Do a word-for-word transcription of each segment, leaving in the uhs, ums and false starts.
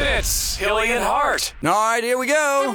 It's Hilly and Hart. All right, here we go.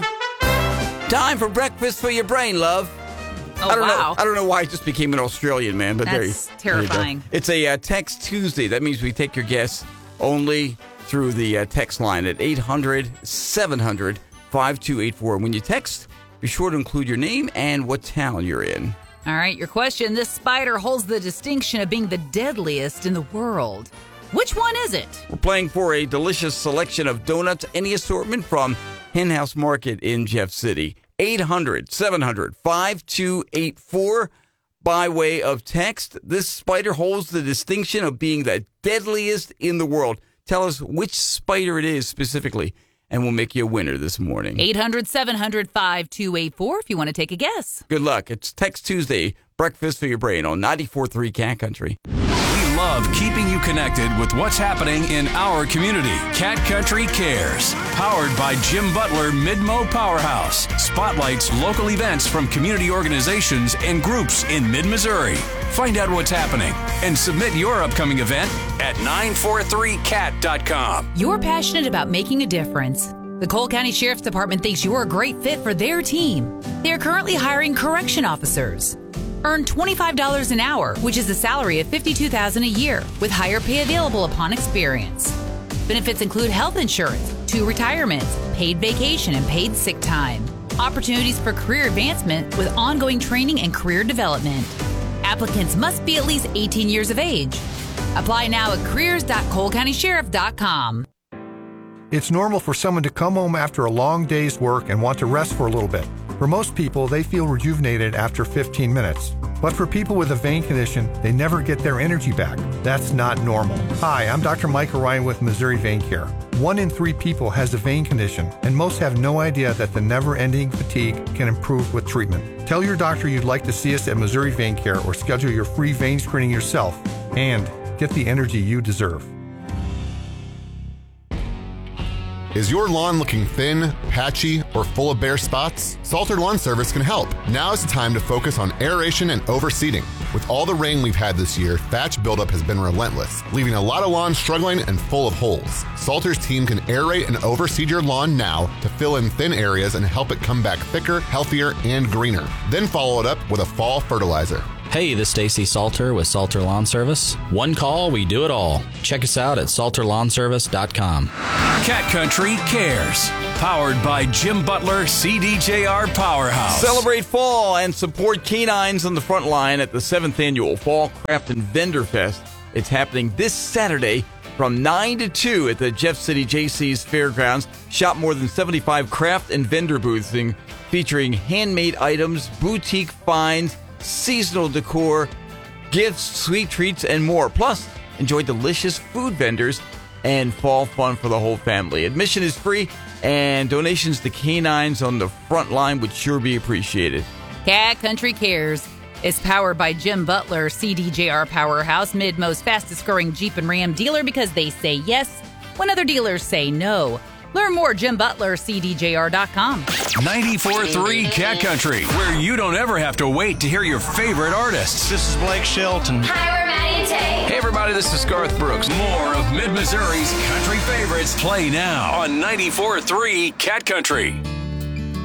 Time for breakfast for your brain, love. Oh, I don't wow. know. I don't know why I just became an Australian man, but That's there, you, terrifying. there you go. It's a uh, Text Tuesday. That means we take your guess only through the uh, text line at eight hundred, seven hundred, five two eight four. When you text, be sure to include your name and what town you're in. All right, your question. This spider holds the distinction of being the deadliest in the world. Which one is it? We're playing for a delicious selection of donuts, any assortment from Hen House Market in Jeff City. eight hundred, seven hundred, five two eight four by way of text. This spider holds the distinction of being the deadliest in the world. Tell us which spider it is specifically, and we'll make you a winner this morning. eight hundred, seven hundred, five two eight four if you want to take a guess. Good luck. It's Text Tuesday, breakfast for your brain on ninety-four point three Cat Country. We love keeping you connected with what's happening in our community. Cat Country Cares, powered by Jim Butler Mid-Mo Powerhouse. Spotlights local events from community organizations and groups in mid-Missouri. Find out what's happening and submit your upcoming event at nine four three cat dot com. You're passionate about making a difference. The Cole County Sheriff's Department thinks you're a great fit for their team. They are currently hiring correction officers. Earn twenty-five dollars an hour, which is a salary of fifty-two thousand dollars a year, with higher pay available upon experience. Benefits include health insurance, two retirements, paid vacation, and paid sick time. Opportunities for career advancement with ongoing training and career development. Applicants must be at least eighteen years of age. Apply now at careers dot cole county sheriff dot com. It's normal for someone to come home after a long day's work and want to rest for a little bit. For most people, they feel rejuvenated after fifteen minutes. But for people with a vein condition, they never get their energy back. That's not normal. Hi, I'm Doctor Mike Ryan with Missouri Vein Care. One in three people has a vein condition, and most have no idea that the never-ending fatigue can improve with treatment. Tell your doctor you'd like to see us at Missouri Vein Care or schedule your free vein screening yourself and get the energy you deserve. Is your lawn looking thin, patchy, or full of bare spots? Salter Lawn Service can help. Now is the time to focus on aeration and overseeding. With all the rain we've had this year, thatch buildup has been relentless, leaving a lot of lawns struggling and full of holes. Salter's team can aerate and overseed your lawn now to fill in thin areas and help it come back thicker, healthier, and greener. Then follow it up with a fall fertilizer. Hey, this is Stacy Salter with Salter Lawn Service. One call, we do it all. Check us out at salter lawn service dot com. Cat Country Cares, powered by Jim Butler C D J R Powerhouse. Celebrate fall and support canines on the front line at the seventh Annual Fall Craft and Vendor Fest. It's happening this Saturday from nine to two at the Jeff City J C's Fairgrounds. Shop more than seventy-five craft and vendor booths featuring handmade items, boutique finds, seasonal decor, gifts, sweet treats, and more. Plus, enjoy delicious food vendors and fall fun for the whole family. Admission is free, and donations to canines on the front line would sure be appreciated. Cat Country Cares is powered by Jim Butler, C D J R Powerhouse, Mid-Mo's fastest growing Jeep and Ram dealer because they say yes when other dealers say no. Learn more at jim butler c d j r dot com. ninety-four point three Cat Country, where you don't ever have to wait to hear your favorite artists. This is Blake Shelton. Hi, we're Maddie and Tay. Hey everybody, this is Garth Brooks. More of Mid-Missouri's country favorites play now on ninety-four point three Cat Country.